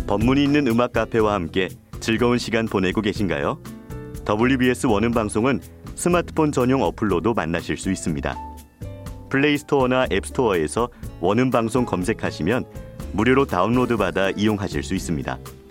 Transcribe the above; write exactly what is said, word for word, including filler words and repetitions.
법문이 있는 음악 카페와 함께 즐거운 시간 보내고 계신가요? 더블유비에스 원음 방송은 스마트폰 전용 어플로도 만나실 수 있습니다. 플레이스토어나 앱스토어에서 원음 방송 검색하시면 무료로 다운로드 받아 이용하실 수 있습니다.